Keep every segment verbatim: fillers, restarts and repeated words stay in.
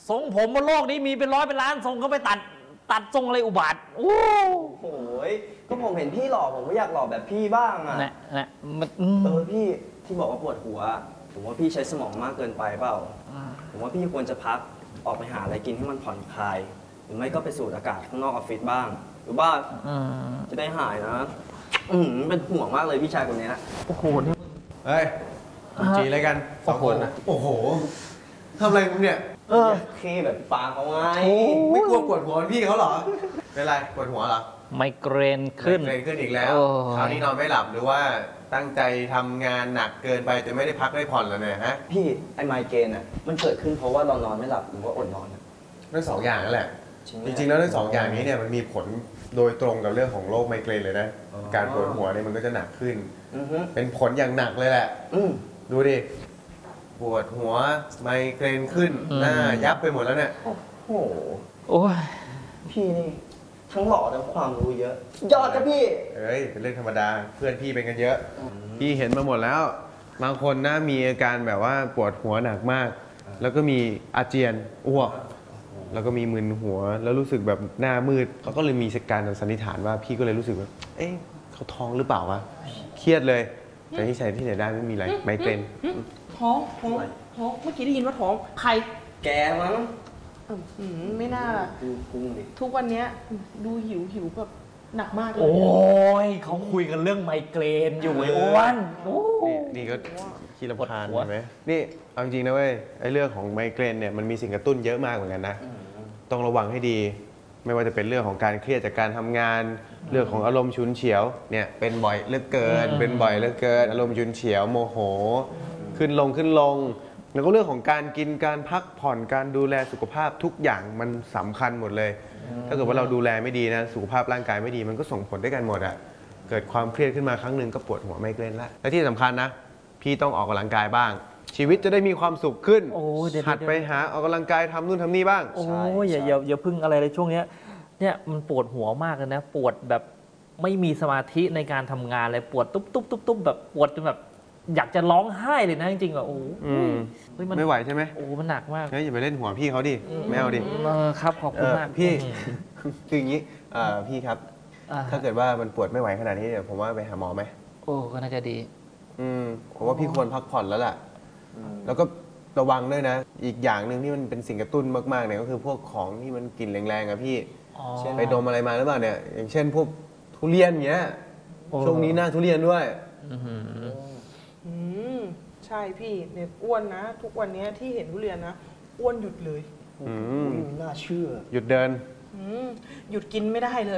ทรงผมบนโลกนี้มีเป็นร้อยเป็นล้านทรงเขาไปตัดตัดทรงอะไรอุบาทโอ้โหก็ผมเห็นพี่หล่อผมก็อยากหล่อแบบพี่บ้างอะนะนะเออพี่ที่บอกว่าปวดหัวผมว่าพี่ใช้สมองมากเกินไปเปล่าผมว่าพี่ควรจะพักออกไปหาอะไรกินให้มันผ่อนคลายหรือไม่ก็ไปสูดอากาศข้างนอกออฟฟิศบ้างหรือว่าจะได้หายนะอืมเป็นห่วงมากเลยพี่ชายคนนี้โอ้โหเนี่ยเฮ้ยจีอะไรกันสองคนนะโอ้โหทำอะไรมึงเนี่ยเออเคแบบปากเขาไงไม่กลัวปวดหัวพี่เขาเหรอเป็นไรปวดหัวเหรอไมเกรนขึ้นไมเกรนขึ้นอีกแล้วคราวนี้นอนไม่หลับหรือว่าตั้งใจทำงานหนักเกินไปจนไม่ได้พักได้ผ่อนแล้วเนี่ยฮะพี่ไอไมเกรนอ่ะมันเกิดขึ้นเพราะว่าเรานอนไม่หลับหรือว่าอดนอนทั้งสองอย่างนั่นแหละจริงๆแล้วทั้งสองอย่างนี้เนี่ยมันมีผลโดยตรงกับเรื่องของโรคไมเกรนเลยนะการปวดหัวเนี่ยมันก็จะหนักขึ้นเป็นผลอย่างหนักเลยแหละดูดิปวดหัวไมเกรนขึ้นหน้ายับไปหมดแล้วเนี่ยโอ้โหโอ้ยพี่นี่ทั้งหล่อทั้งความรู้เยอะยอดครับพี่เอ้ยเป็นเรื่องธรรมดาเพื่อนพี่เป็นกันเยอะพี่เห็นมาหมดแล้วบางคนนะมีอาการแบบว่าปวดหัวหนักมากแล้วก็มีอาเจียนอ้วกแล้วก็มีมึนหัวแล้วรู้สึกแบบหน้ามืดเขาก็เลยมีการสันนิษฐานว่าพี่ก็เลยรู้สึกว่าเอ๊ะเขาท้องหรือเปล่าวะเครียดเลยแต่ที่ใส่ที่ไหนได้ไม่มีอะไรไมเกรนท้องท้องท้องเมื่อกี้ได้ยินว่าท้องใครแกมั้งไม่น่าทุกวันนี้ดูหิวหิวแบบหนักมากเลยโอ้ยเขาคุยกันเรื่องไมเกรนอยู่ไอ้อ้วนนี่ก็ขี้รำคาญใช่ไหมนี่เอาจริงนะเว้ยไอ้เรื่องของไมเกรนเนี่ยมันมีสิ่งกระตุ้นเยอะมากเหมือนกันนะต้องระวังให้ดีไม่ว่าจะเป็นเรื่องของการเครียดจากการทำงานเรื่องของอารมณ์ฉุนเฉียวเนี่ยเป็นบ่อยเหลือเกินเป็นบ่อยเหลือเกินอารมณ์ฉุนเฉียวโมโหขึ้นลงขึ้นลงแล้วก็เรื่องของการกินการพักผ่อนการดูแลสุขภาพทุกอย่างมันสำคัญหมดเลยถ้าเกิดว่าเราดูแลไม่ดีนะสุขภาพร่างกายไม่ดีมันก็ส่งผลด้วยกันหมดอะเกิดความเครียดขึ้นมาครั้งหนึ่งก็ปวดหัวไมเกรนละและที่สำคัญนะพี่ต้องออกกำลังกายบ้างชีวิตจะได้มีความสุขขึ้นหัดไปหาออกกำลังกายทำนู่นทำนี่บ้างโอ้ยอย่าอย่าอย่าพึ่งอะไรเลยช่วงนี้เนี่ยมันปวดหัวมากเลยนะปวดแบบไม่มีสมาธิในการทำงานเลยปวดตุ๊บตุ๊บตุ๊บตุ๊บแบบปวดจนแบบอยากจะร้องไห้เลยนะจริงๆแบบโอ้ไม่ไหวใช่ไหมโอ้มันหนักมากเฮ้ยอย่าไปเล่นหัวพี่เขาดิไม่เอาดิครับขอบคุณมากพี่คืออย่างนี้พี่ครับถ้าเกิดว่ามันปวดไม่ไหวขนาดนี้เดี๋ยวผมว่าไปหาหมอไหมโอ้ก็น่าจะดีอืมผมว่าพี่ควรพักผ่อนแล้วล่ะแล้วก็ระวังด้วยนะอีกอย่างหนึ่งที่มันเป็นสิ่งกระตุ้นมากๆเนี่ยก็คือพวกของที่มันกลิ่นแรงๆอะพี่ไปดมอะไรมาหรือเปล่าเนี่ยอย่างเช่นพวกทุเรียนเงี้ยช่วงนี้หน้าทุเรียนด้วยอืมใช่พี่เนี่ยอ้วนนะทุกวันนี้ที่เห็นทุเรียนนะอ้วนหยุดเลยอืมน่าเชื่อหยุดเดินหยุดกินไม่ได้เลย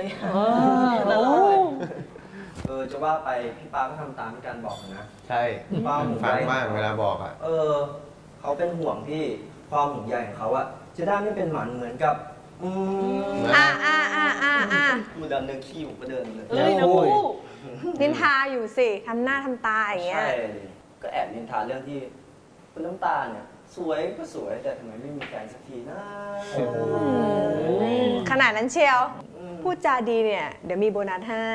เออจะว่าไปพี่ป้าก็ทำตามที่การบอกนะใช่ป้าห่วงใยบ้างเวลาบอกอ่ะเออเขาเป็นห่วงพี่ความห่วงใยของเขาอะจะได้ไม่เป็นหมันเหมือนกับอืมอ่าอ่าอ่าอ่าอ่ามือเดินเดินขี้อยู่ก็เดินเลยเอ้ยนะพูนินทาอยู่สิทำหน้าทำตาอย่างเงี้ยใช่ก็แอบนินทาเรื่องที่คุณน้ำตาเนี่ยสวยก็สวยแต่ทำไมไม่มีแฟนสักทีนะขนาดนั้นเชียวพูดจาดีเนี่ยเดี๋ยวมีโบนัสให้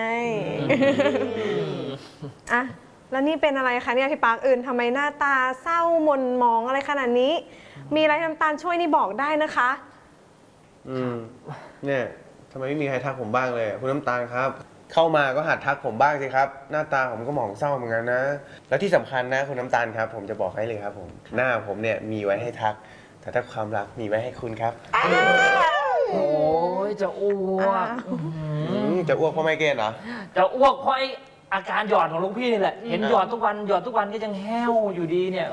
อ่ะแล้วนี่เป็นอะไรคะเนี่ยพี่ปาร์คอื่นทำไมหน้าตาเศร้าหม่นหมองอะไรขนาดนี้มีอะไรน้ำตาลช่วยนี่บอกได้นะคะอืมเนี่ยทำไมไม่มีใครทักผมบ้างเลยคุณน้ำตาลครับเข้ามาก็หัดทักผมบ้างสิครับหน้าตาผมก็หมองเศร้าเหมือนกันนะแล้วที่สำคัญนะคุณน้ำตาลครับผมจะบอกให้เลยครับผมหน้าผมเนี่ยมีไว้ให้ทักแต่ถ้าความรักมีไว้ให้คุณครับโอ้ยจะอ้วกจะอ้วกเพราะไมเกรนเหรอจะอ้วกเพราะไออาการหยอดของลูกพี่นี่แหละเห็นหยอดทุกวันหยอดทุกวันก็ยังแห้วอยู่ดีเนี่ย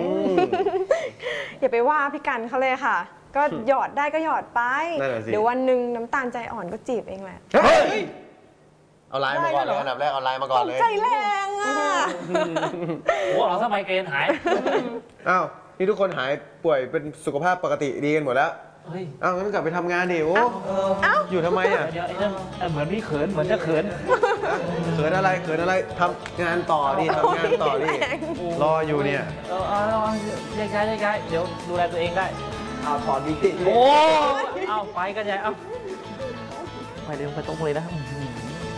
อย่าไปว่าพี่กันเขาเลยค่ะก็หยอดได้ก็หยอดไปเดี๋ยววันหนึ่งน้ำตาลใจอ่อนก็จีบเองแหละเอาไลน์มาก่อนเลยอันดับแรกเอาไลน์มาก่อนเลยใจแรงอ่ะโอ้เราทำไมเกรนหายอ้าวนี่ทุกคนหายป่วยเป็นสุขภาพปกติดีกันหมดแล้วอ้าวงั้นกลับไปทำงานดิโอ้อยู่ทำไมอ่ะเดี๋ยวไอ้นั่นเหมือนมีเขินเหมือนจะเขินเขินอะไรเขินอะไรทำงานต่อดิทำงานต่อดิรออยู่เนี่ยเออเอาเอาย้ายย้ายย้ายเดี๋ยวดูแลตัวเองได้เอาถอดดิติโอ้เอาไปกันใหญ่เอาไปเร็วไปตรงเลยนะ